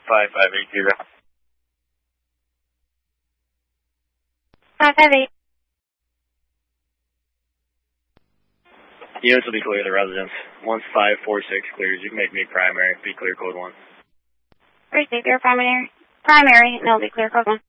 5580. 558. Units will be clear to the residence. Once 546 clears, you can make me primary. Be clear code 1. Receive your primary. Primary, and it'll be clear code 1.